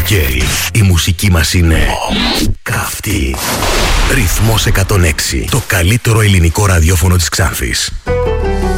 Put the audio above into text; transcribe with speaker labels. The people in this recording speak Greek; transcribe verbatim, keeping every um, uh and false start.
Speaker 1: καλοκαίρι η μουσική μας είναι καυτή. Ρυθμός εκατόν έξι, το καλύτερο ελληνικό ραδιόφωνο της Ξάνθης.